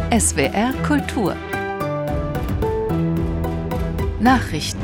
SWR Kultur Nachrichten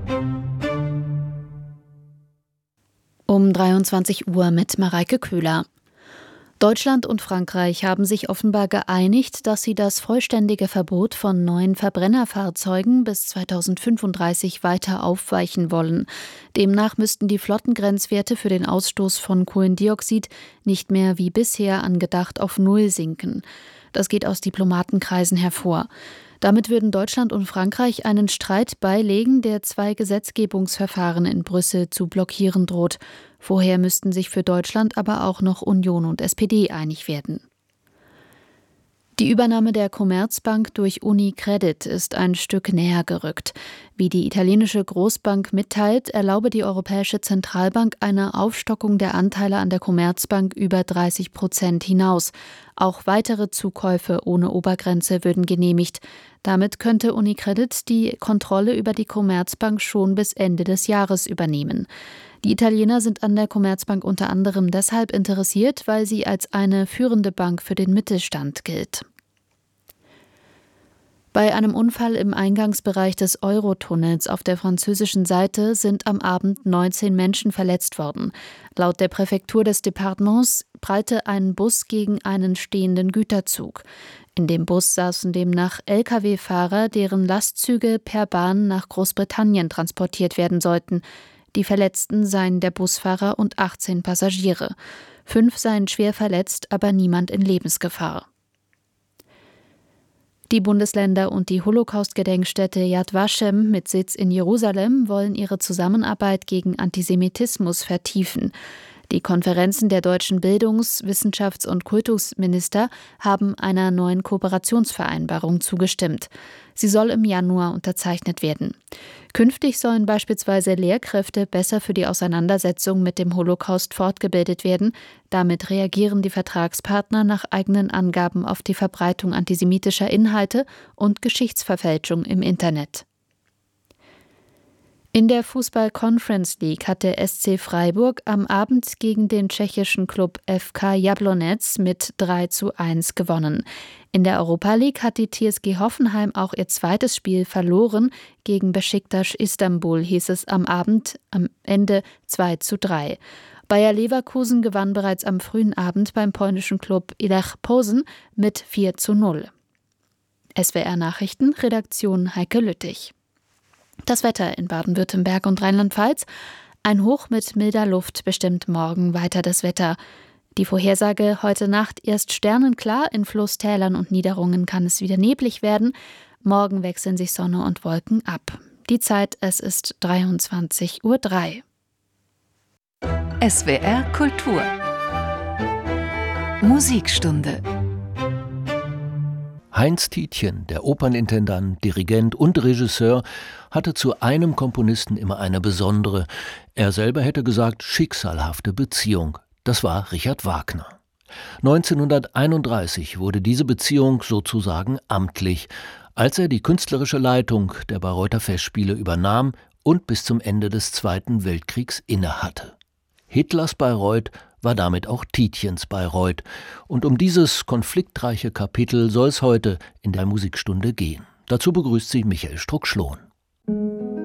um 23 Uhr mit Mareike Köhler. Deutschland und Frankreich haben sich offenbar geeinigt, dass sie das vollständige Verbot von neuen Verbrennerfahrzeugen bis 2035 weiter aufweichen wollen. Demnach müssten die Flottengrenzwerte für den Ausstoß von Kohlendioxid nicht mehr wie bisher angedacht auf Null sinken. Das geht aus Diplomatenkreisen hervor. Damit würden Deutschland und Frankreich einen Streit beilegen, der 2 Gesetzgebungsverfahren in Brüssel zu blockieren droht. Vorher müssten sich für Deutschland aber auch noch Union und SPD einig werden. Die Übernahme der Commerzbank durch UniCredit ist ein Stück näher gerückt. Wie die italienische Großbank mitteilt, erlaube die Europäische Zentralbank eine Aufstockung der Anteile an der Commerzbank über 30% hinaus. Auch weitere Zukäufe ohne Obergrenze würden genehmigt. Damit könnte UniCredit die Kontrolle über die Commerzbank schon bis Ende des Jahres übernehmen. Die Italiener sind an der Commerzbank unter anderem deshalb interessiert, weil sie als eine führende Bank für den Mittelstand gilt. Bei einem Unfall im Eingangsbereich des Eurotunnels auf der französischen Seite sind am Abend 19 Menschen verletzt worden. Laut der Präfektur des Departements prallte ein Bus gegen einen stehenden Güterzug. In dem Bus saßen demnach Lkw-Fahrer, deren Lastzüge per Bahn nach Großbritannien transportiert werden sollten. Die Verletzten seien der Busfahrer und 18 Passagiere. 5 seien schwer verletzt, aber niemand in Lebensgefahr. Die Bundesländer und die Holocaust-Gedenkstätte Yad Vashem mit Sitz in Jerusalem wollen ihre Zusammenarbeit gegen Antisemitismus vertiefen. Die Konferenzen der deutschen Bildungs-, Wissenschafts- und Kultusminister haben einer neuen Kooperationsvereinbarung zugestimmt. Sie soll im Januar unterzeichnet werden. Künftig sollen beispielsweise Lehrkräfte besser für die Auseinandersetzung mit dem Holocaust fortgebildet werden. Damit reagieren die Vertragspartner nach eigenen Angaben auf die Verbreitung antisemitischer Inhalte und Geschichtsverfälschung im Internet. In der Fußball-Conference League hat der SC Freiburg am Abend gegen den tschechischen Klub FK Jablonec mit 3:1 gewonnen. In der Europa League hat die TSG Hoffenheim auch ihr zweites Spiel verloren. Gegen Beşiktaş Istanbul hieß es am Abend am Ende 2:3. Bayer Leverkusen gewann bereits am frühen Abend beim polnischen Klub Lech Posen mit 4:0. SWR Nachrichten, Redaktion Heike Lüttich. Das Wetter in Baden-Württemberg und Rheinland-Pfalz. Ein Hoch mit milder Luft bestimmt morgen weiter das Wetter. Die Vorhersage: heute Nacht erst sternenklar, in Flusstälern und Niederungen kann es wieder neblig werden. Morgen wechseln sich Sonne und Wolken ab. Die Zeit, es ist 23:03 Uhr. SWR Kultur Musikstunde. Heinz Tietjen, der Opernintendant, Dirigent und Regisseur, hatte zu einem Komponisten immer eine besondere, er selber hätte gesagt, schicksalhafte Beziehung. Das war Richard Wagner. 1931 wurde diese Beziehung sozusagen amtlich, als er die künstlerische Leitung der Bayreuther Festspiele übernahm und bis zum Ende des Zweiten Weltkriegs innehatte. Hitlers Bayreuth war damit auch Tietjens Bayreuth. Und um dieses konfliktreiche Kapitel soll es heute in der Musikstunde gehen. Dazu begrüßt sie Michael Struck-Schlohn.